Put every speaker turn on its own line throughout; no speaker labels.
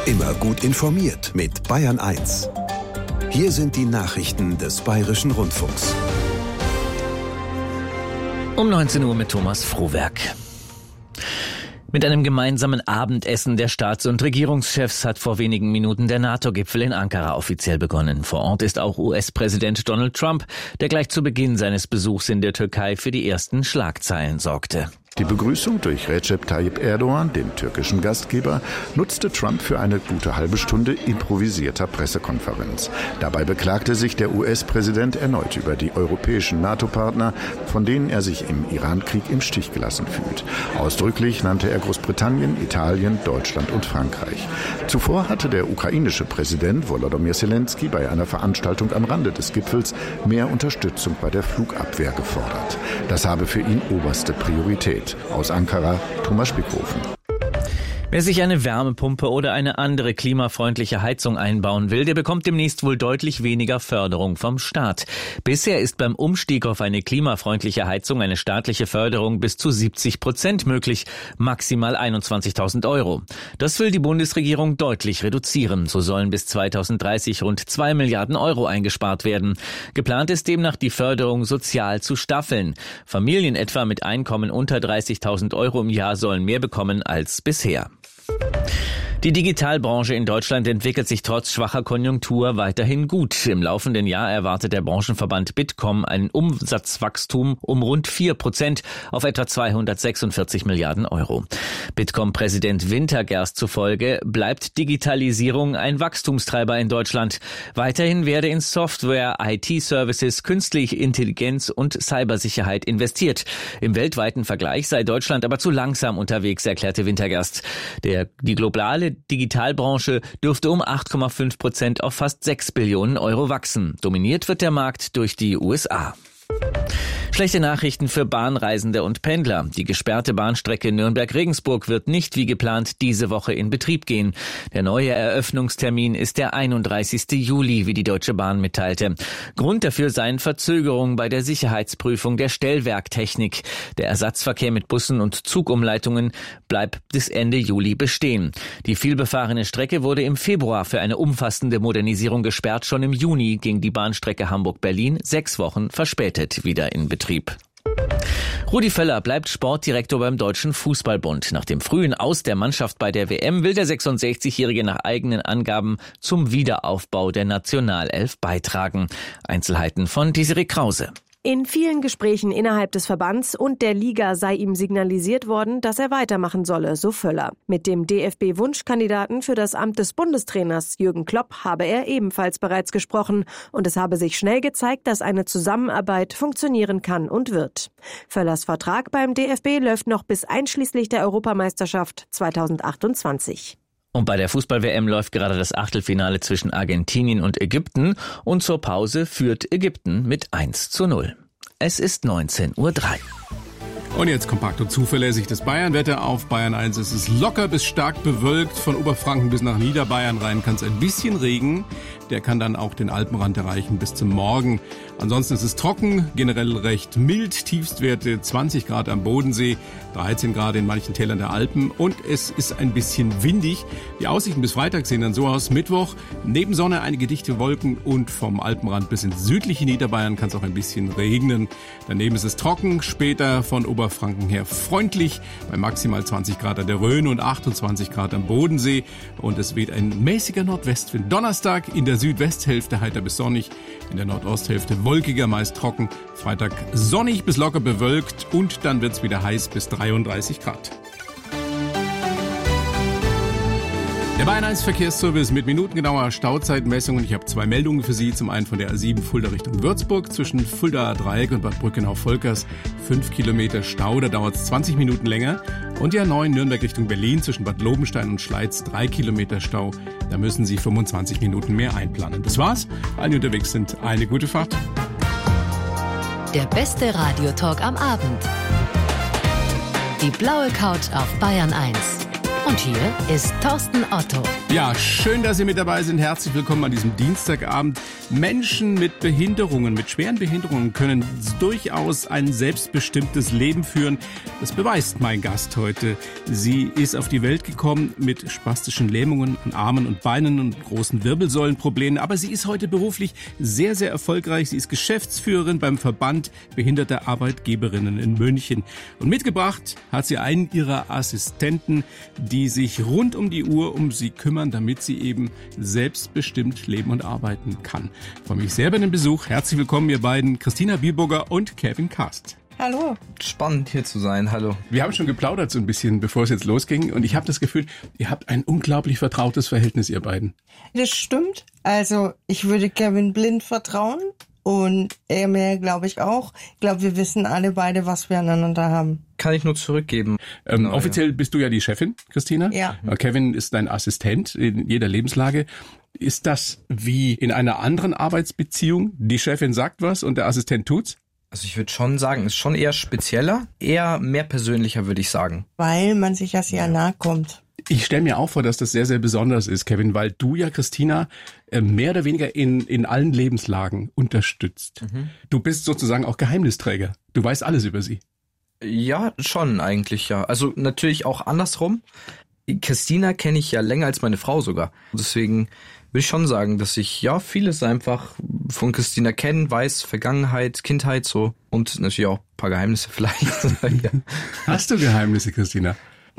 Immer gut informiert mit Bayern 1. Hier sind die Nachrichten des Bayerischen Rundfunks.
Um 19 Uhr mit Thomas Frohwerk. Mit einem gemeinsamen Abendessen der Staats- und Regierungschefs hat vor wenigen Minuten der NATO-Gipfel in Ankara offiziell begonnen. Vor Ort ist auch US-Präsident Donald Trump, der gleich zu Beginn seines Besuchs in der Türkei für die ersten Schlagzeilen sorgte.
Die Begrüßung durch Recep Tayyip Erdogan, den türkischen Gastgeber, nutzte Trump für eine gute halbe Stunde improvisierter Pressekonferenz. Dabei beklagte sich der US-Präsident erneut über die europäischen NATO-Partner, von denen er sich im Iran-Krieg im Stich gelassen fühlt. Ausdrücklich nannte er Großbritannien, Italien, Deutschland und Frankreich. Zuvor hatte der ukrainische Präsident Volodymyr Zelensky bei einer Veranstaltung am Rande des Gipfels mehr Unterstützung bei der Flugabwehr gefordert. Das habe für ihn oberste Priorität. Aus Ankara, Thomas Spickhofen.
Wer sich eine Wärmepumpe oder eine andere klimafreundliche Heizung einbauen will, der bekommt demnächst wohl deutlich weniger Förderung vom Staat. Bisher ist beim Umstieg auf eine klimafreundliche Heizung eine staatliche Förderung bis zu 70% möglich, maximal 21.000 Euro. Das will die Bundesregierung deutlich reduzieren. So sollen bis 2030 rund 2 Milliarden Euro eingespart werden. Geplant ist demnach, die Förderung sozial zu staffeln. Familien etwa mit Einkommen unter 30.000 Euro im Jahr sollen mehr bekommen als bisher. Die Digitalbranche in Deutschland entwickelt sich trotz schwacher Konjunktur weiterhin gut. Im laufenden Jahr erwartet der Branchenverband Bitkom ein Umsatzwachstum um rund 4% auf etwa 246 Milliarden Euro. Bitkom-Präsident Wintergerst zufolge bleibt Digitalisierung ein Wachstumstreiber in Deutschland. Weiterhin werde in Software, IT-Services, künstliche Intelligenz und Cybersicherheit investiert. Im weltweiten Vergleich sei Deutschland aber zu langsam unterwegs, erklärte Wintergerst. Die globale Digitalbranche dürfte um 8,5% auf fast 6 Billionen Euro wachsen. Dominiert wird der Markt durch die USA. Schlechte Nachrichten für Bahnreisende und Pendler. Die gesperrte Bahnstrecke Nürnberg-Regensburg wird nicht wie geplant diese Woche in Betrieb gehen. Der neue Eröffnungstermin ist der 31. Juli, wie die Deutsche Bahn mitteilte. Grund dafür seien Verzögerungen bei der Sicherheitsprüfung der Stellwerktechnik. Der Ersatzverkehr mit Bussen und Zugumleitungen bleibt bis Ende Juli bestehen. Die vielbefahrene Strecke wurde im Februar für eine umfassende Modernisierung gesperrt. Schon im Juni ging die Bahnstrecke Hamburg-Berlin 6 Wochen verspätet wieder in Betrieb. Rudi Völler bleibt Sportdirektor beim Deutschen Fußballbund. Nach dem frühen Aus der Mannschaft bei der WM will der 66-Jährige nach eigenen Angaben zum Wiederaufbau der Nationalelf beitragen. Einzelheiten von Desiree Krause.
In vielen Gesprächen innerhalb des Verbands und der Liga sei ihm signalisiert worden, dass er weitermachen solle, so Völler. Mit dem DFB-Wunschkandidaten für das Amt des Bundestrainers Jürgen Klopp habe er ebenfalls bereits gesprochen und es habe sich schnell gezeigt, dass eine Zusammenarbeit funktionieren kann und wird. Völlers Vertrag beim DFB läuft noch bis einschließlich der Europameisterschaft 2028.
Und bei der Fußball-WM läuft gerade das Achtelfinale zwischen Argentinien und Ägypten und zur Pause führt Ägypten mit 1:0. Es ist 19:03 Uhr.
Und jetzt kompakt und zuverlässig das Bayernwetter auf Bayern 1. Es ist locker bis stark bewölkt. Von Oberfranken bis nach Niederbayern rein kann es ein bisschen regnen. Der kann dann auch den Alpenrand erreichen bis zum Morgen. Ansonsten ist es trocken, generell recht mild. Tiefstwerte 20 Grad am Bodensee, 13 Grad in manchen Tälern der Alpen. Und es ist ein bisschen windig. Die Aussichten bis Freitag sehen dann so aus. Mittwoch neben Sonne einige dichte Wolken und vom Alpenrand bis ins südliche Niederbayern kann es auch ein bisschen regnen. Daneben ist es trocken, später von Oberfranken her freundlich, bei maximal 20 Grad an der Rhön und 28 Grad am Bodensee. Und es weht ein mäßiger Nordwestwind. Donnerstag in der Südwesthälfte heiter bis sonnig, in der Nordosthälfte wolkiger, meist trocken. Freitag sonnig bis locker bewölkt und dann wird's wieder heiß bis 33 Grad. Der Bayern 1 Verkehrsservice mit minutengenauer Stauzeitmessung. Und ich habe 2 Meldungen für Sie. Zum einen von der A7 Fulda Richtung Würzburg zwischen Fuldaer Dreieck und Bad Brückenau-Volkers. 5 Kilometer Stau, da dauert es 20 Minuten länger. Und die A9 Nürnberg Richtung Berlin zwischen Bad Lobenstein und Schleiz 3 Kilometer Stau. Da müssen Sie 25 Minuten mehr einplanen. Das war's. Allen, die unterwegs sind, eine gute Fahrt.
Der beste Radiotalk am Abend. Die blaue Couch auf Bayern 1. Und hier ist Thorsten Otto.
Ja, schön, dass Sie mit dabei sind. Herzlich willkommen an diesem Dienstagabend. Menschen mit Behinderungen, mit schweren Behinderungen können durchaus ein selbstbestimmtes Leben führen. Das beweist mein Gast heute. Sie ist auf die Welt gekommen mit spastischen Lähmungen an Armen und Beinen und großen Wirbelsäulenproblemen. Aber sie ist heute beruflich sehr, sehr erfolgreich. Sie ist Geschäftsführerin beim Verband Behinderter Arbeitgeberinnen in München. Und mitgebracht hat sie einen ihrer Assistenten, die sich rund um die Uhr um sie kümmern, damit sie eben selbstbestimmt leben und arbeiten kann. Ich freue mich sehr über den Besuch. Herzlich willkommen, ihr beiden, Christina Bielburger und Kevin Kast.
Hallo. Spannend hier zu sein, hallo.
Wir haben schon geplaudert so ein bisschen, bevor es jetzt losging. Und ich habe das Gefühl, ihr habt ein unglaublich vertrautes Verhältnis, ihr beiden.
Das stimmt. Also ich würde Kevin blind vertrauen. Und er mir, glaube ich, auch. Ich glaube, wir wissen alle beide, was wir aneinander haben.
Kann ich nur zurückgeben.
Genau, offiziell bist du ja die Chefin, Christina.
Ja.
Kevin ist dein Assistent in jeder Lebenslage. Ist das wie in einer anderen Arbeitsbeziehung? Die Chefin sagt was und der Assistent tut's?
Also ich würde schon sagen, ist schon eher spezieller, eher mehr persönlicher, würde ich sagen.
Weil man sich ja sehr nahe kommt.
Ich stelle mir auch vor, dass das sehr, sehr besonders ist, Kevin, weil du ja Christina mehr oder weniger in allen Lebenslagen unterstützt. Mhm. Du bist sozusagen auch Geheimnisträger. Du weißt alles über sie.
Ja, schon eigentlich, ja. Also natürlich auch andersrum. Christina kenne ich ja länger als meine Frau sogar. Deswegen würde ich schon sagen, dass ich ja vieles einfach von Christina kenne, weiß, Vergangenheit, Kindheit so und natürlich auch ein paar Geheimnisse vielleicht.
Hast du Geheimnisse, Christina?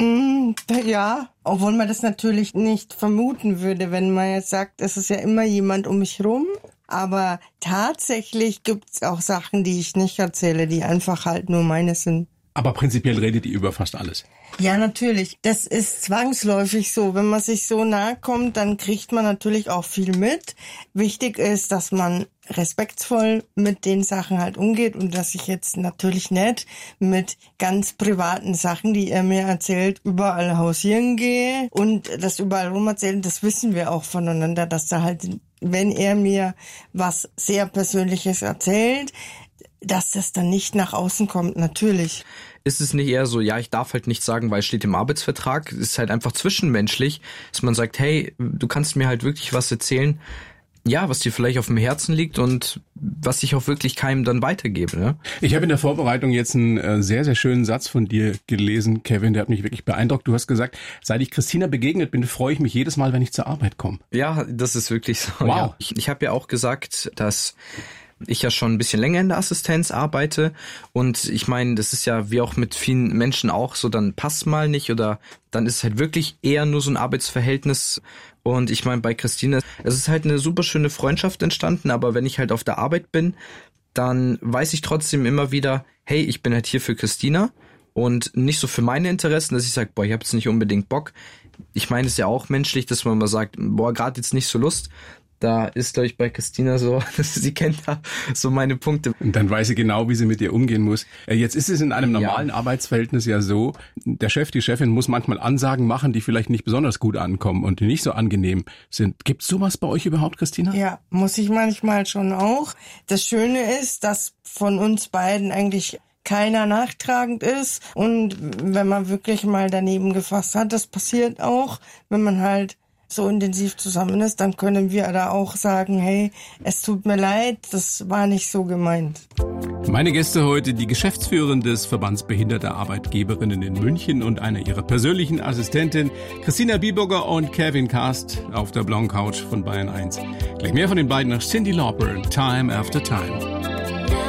Ja, obwohl man das natürlich nicht vermuten würde, wenn man jetzt sagt, es ist ja immer jemand um mich rum. Aber tatsächlich gibt's auch Sachen, die ich nicht erzähle, die einfach halt nur meine sind.
Aber prinzipiell redet ihr über fast alles.
Ja, natürlich. Das ist zwangsläufig so. Wenn man sich so nahe kommt, dann kriegt man natürlich auch viel mit. Wichtig ist, dass man respektvoll mit den Sachen halt umgeht und dass ich jetzt natürlich nicht mit ganz privaten Sachen, die er mir erzählt, überall hausieren gehe und das überall rum erzählen. Das wissen wir auch voneinander, dass da halt, wenn er mir was sehr Persönliches erzählt, dass das dann nicht nach außen kommt, natürlich.
Ist es nicht eher so, ja, ich darf halt nichts sagen, weil es steht im Arbeitsvertrag, es ist halt einfach zwischenmenschlich, dass man sagt, hey, du kannst mir halt wirklich was erzählen, ja, was dir vielleicht auf dem Herzen liegt und was ich auch wirklich keinem dann weitergebe. Ne?
Ich habe in der Vorbereitung jetzt einen sehr, sehr schönen Satz von dir gelesen, Kevin, der hat mich wirklich beeindruckt. Du hast gesagt, seit ich Christina begegnet bin, freue ich mich jedes Mal, wenn ich zur Arbeit komme.
Ja, das ist wirklich so.
Wow.
Ja. Ich habe ja auch gesagt, dass ich ja schon ein bisschen länger in der Assistenz arbeite und ich meine, das ist ja wie auch mit vielen Menschen auch so, dann passt mal nicht oder dann ist es halt wirklich eher nur so ein Arbeitsverhältnis und ich meine, bei Christina, es ist halt eine super schöne Freundschaft entstanden, aber wenn ich halt auf der Arbeit bin, dann weiß ich trotzdem immer wieder, hey, ich bin halt hier für Christina und nicht so für meine Interessen, dass ich sage, boah, ich habe jetzt nicht unbedingt Bock. Ich meine, es ist ja auch menschlich, dass man mal sagt, boah, gerade jetzt nicht so Lust. Da ist, glaube ich, bei Christina so, sie kennt da so meine Punkte.
Und dann weiß sie genau, wie sie mit dir umgehen muss. Jetzt ist es in einem normalen Arbeitsverhältnis ja so, der Chef, die Chefin muss manchmal Ansagen machen, die vielleicht nicht besonders gut ankommen und die nicht so angenehm sind. Gibt's sowas bei euch überhaupt, Christina?
Ja, muss ich manchmal schon auch. Das Schöne ist, dass von uns beiden eigentlich keiner nachtragend ist und wenn man wirklich mal daneben gefasst hat, das passiert auch, wenn man halt so intensiv zusammen ist, dann können wir da auch sagen, hey, es tut mir leid, das war nicht so gemeint.
Meine Gäste heute, die Geschäftsführerin des Verbands Behinderter Arbeitgeberinnen in München und eine ihrer persönlichen Assistenten, Christina Bielburger und Kevin Kast auf der blauen Couch von Bayern 1. Gleich mehr von den beiden nach Cyndi Lauper, Time After Time.